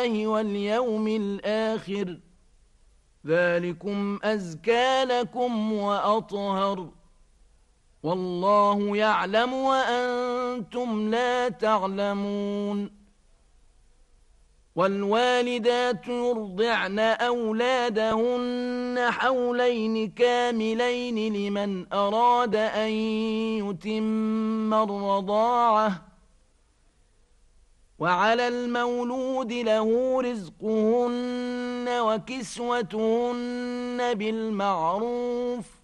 واليوم الآخر ذلكم أزكى لكم وأطهر والله يعلم وأنتم لا تعلمون والوالدات يرضعن أولادهن حولين كاملين لمن أراد أن يتم الرضاعة وعلى المولود له رزقهن وكسوتهن بالمعروف